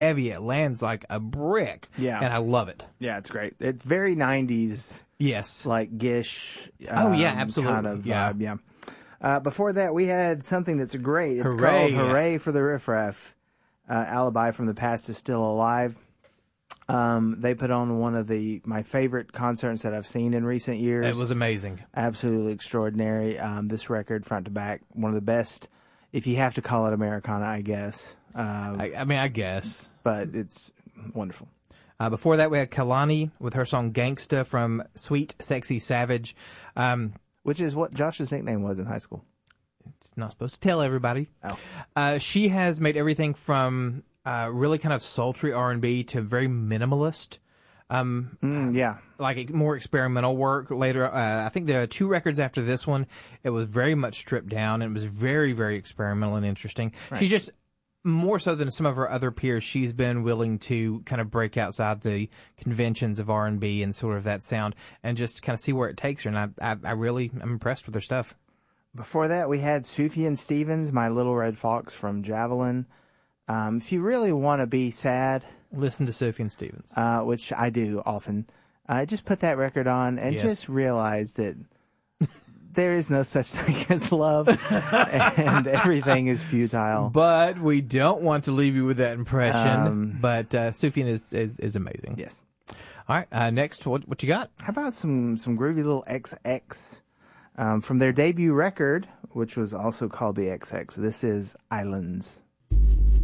heavy. It lands like a brick. Yeah. And I love it. Yeah, it's great. It's very 90s, Yes. like Gish. Oh, yeah, absolutely. Kind of Yeah. vibe, yeah. Before that, we had something that's great. It's Hooray. called Hooray for the Riff Raff. Alibi from the Past is Still Alive. They put on one of my favorite concerts that I've seen in recent years. It was amazing. Absolutely extraordinary. This record, front to back, one of the best, if you have to call it Americana, I guess. I guess. But it's wonderful. Before that, we had Kalani with her song Gangsta from Sweet Sexy Savage. Which is what Josh's nickname was in high school. It's not supposed to tell everybody. Oh. She has made everything from really kind of sultry R&B to very minimalist. Yeah. Like more experimental work later. I think the 2 records after this one, it was very much stripped down and it was very, very experimental and interesting. Right. She's just, more so than some of her other peers, she's been willing to kind of break outside the conventions of R&B and sort of that sound and just kind of see where it takes her. And I really am impressed with her stuff. Before that, we had Sufjan Stevens, My Little Red Fox from Javelin. If you really want to be sad, listen to Sufjan Stevens, which I do often. Just put that record on and just realize that there is no such thing as love, and everything is futile. But we don't want to leave you with that impression. But Sufjan is amazing. Yes. All right. Next, what you got? How about some groovy little XX from their debut record, which was also called the XX. This is Islands.